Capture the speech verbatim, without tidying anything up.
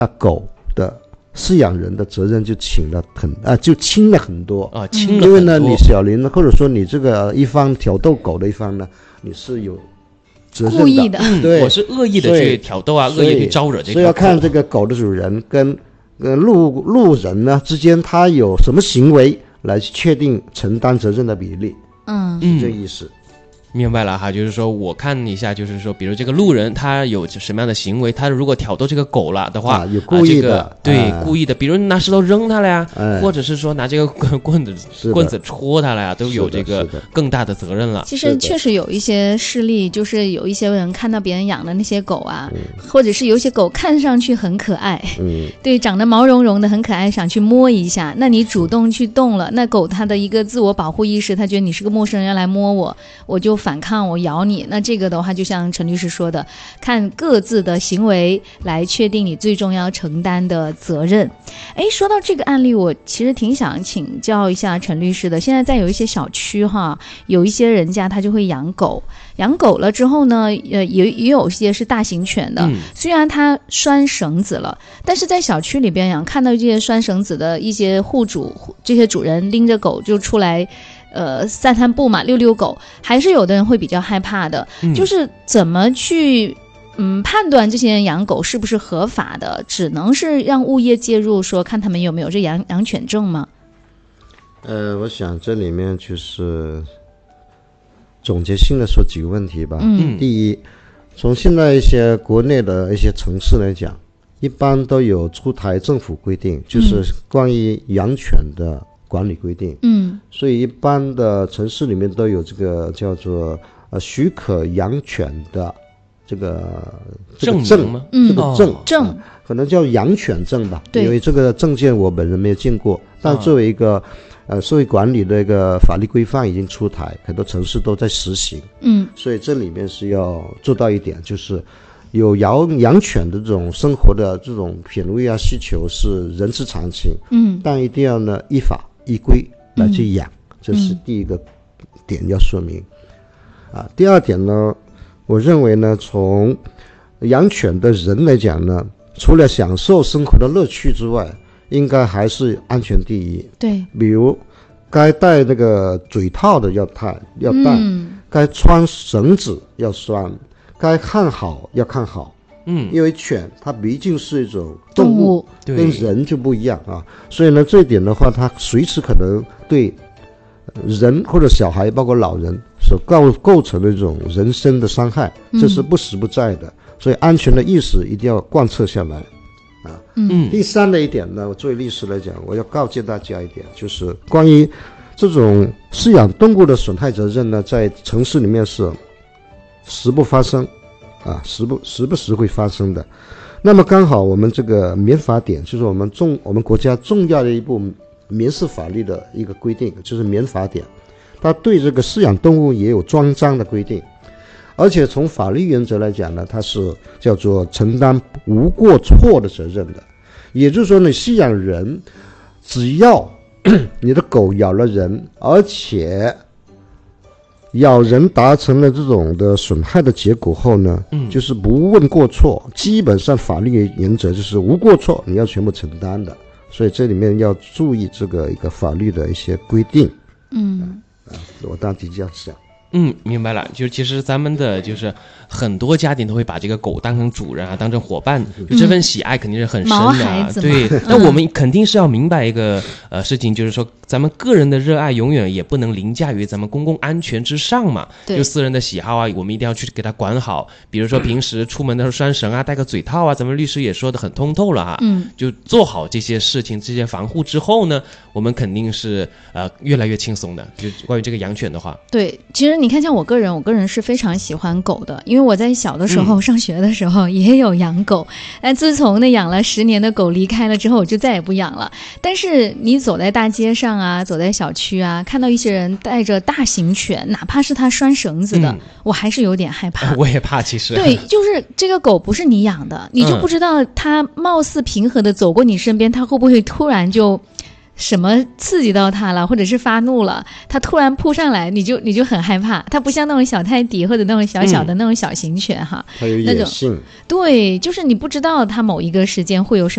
啊狗的饲养人的责任就轻了很啊，就轻了很多啊，轻了很多。 因为呢，你小林或者说你这个一方挑逗狗的一方呢，你是有责任的， 故意的， 嗯， 对， 我是恶意的去挑逗啊，恶意去招惹这个狗。 所以要看这个狗的主人跟呃路路人呢之间，他有什么行为来确定承担责任的比例。 嗯， 是这意思。 明白了哈，就是说我看一下，就是说比如这个路人他有什么样的行为，他如果挑逗这个狗了的话， 啊、有故意的、 啊这个、对、 啊、 故意的，比如拿石头扔他了呀、 哎， 或者是说拿这个棍子棍子戳他了呀，都有这个更大的责任了。 其实确实有一些事例，就是有一些人看到别人养的那些狗啊、嗯、或者是有一些狗看上去很可爱， 嗯， 对，长得毛茸茸的很可爱，想去摸一下，那你主动去动了，那狗它的一个自我保护意识，它觉得你是个陌生人要来摸我，我就反抗，我咬你，那这个的话就像陈律师说的，看各自的行为来确定你最终要承担的责任。诶，说到这个案例，我其实挺想请教一下陈律师的。现在在有一些小区哈，有一些人家他就会养狗，养狗了之后呢，呃，也也有些是大型犬的、嗯、虽然他拴绳子了，但是在小区里边养，看到这些拴绳子的一些户主，这些主人拎着狗就出来呃，散散步嘛，遛遛狗，还是有的人会比较害怕的、嗯、就是怎么去嗯判断这些人养狗是不是合法的，只能是让物业介入，说看他们有没有这养养犬证吗？ 呃，我想这里面就是总结性的说几个问题吧。 嗯， 第一，从现在一些国内的一些城市来讲，一般都有出台政府规定，就是关于养犬的管理规定， 嗯， 所以一般的城市里面都有这个叫做呃许可养犬的这个这个证吗？ 这个证、 哦、证、 啊、可能叫养犬证吧， 对， 因为这个证件我本人没有见过，但作为一个、哦、呃社会管理的一个法律规范已经出台，很多城市都在实行， 嗯， 所以这里面是要做到一点，就是有养养犬的这种生活的这种品味啊需求是人之常情， 嗯， 但一定要呢依法依规来去养、嗯、这是第一个点要说明、嗯、啊。第二点呢，我认为呢，从养犬的人来讲呢，除了享受生活的乐趣之外，应该还是安全第一。 对， 比如该戴那个嘴套的要戴要戴、 嗯、 该穿绳子要拴，该看好要看好。 嗯， 因为犬它毕竟是一种动物， 动物跟人就不一样啊，所以呢，这一点的话，它随时可能对人或者小孩，包括老人所构构成的这种人身的伤害，这是不时不在的。嗯、所以安全的意识一定要贯彻下来啊。 嗯， 第三的一点呢，我作为律师来讲，我要告诫大家一点，就是关于这种饲养动物的损害责任呢，在城市里面是时不发生。啊，时不时不时会发生的。那么刚好我们这个民法典，就是我们重我们国家重要的一部民事法律的一个规定，就是民法典，它对这个饲养动物也有专章的规定，而且从法律原则来讲呢，它是叫做承担无过错的责任的。也就是说，你饲养人只要你的狗咬了人，而且咬人达成了这种的损害的结果后呢，嗯，就是不问过错，基本上法律原则就是无过错，你要全部承担的。所以这里面要注意这个一个法律的一些规定。 嗯， 啊，我大体这样想。 嗯，明白了。就其实咱们的就是很多家庭都会把这个狗当成主人啊，当成伙伴，就这份喜爱肯定是很深的、啊嗯、 对，那我们肯定是要明白一个呃事情，就是说咱们个人的热爱永远也不能凌驾于咱们公共安全之上嘛。就私人的喜好啊，我们一定要去给它管好。比如说平时出门的时候拴绳啊，戴个嘴套啊，咱们律师也说得很通透了哈。 嗯， 就做好这些事情、这些防护之后呢，我们肯定是呃越来越轻松的。就关于这个养犬的话， 对，其实你看，像我个人，我个人是非常喜欢狗的，因为我在小的时候、嗯、上学的时候也有养狗，但自从呢养了十年的狗离开了之后，我就再也不养了。但是你走在大街上啊，走在小区啊，看到一些人带着大型犬，哪怕是他拴绳子的、嗯、我还是有点害怕。 我也怕，其实对，就是这个狗不是你养的，你就不知道它貌似平和的走过你身边，它会不会突然就什么刺激到他了，或者是发怒了，他突然扑上来，你就你就很害怕。他不像那种小泰迪或者那种小小的那种小型犬哈， 它有野性。 对，就是你不知道他某一个时间会有什么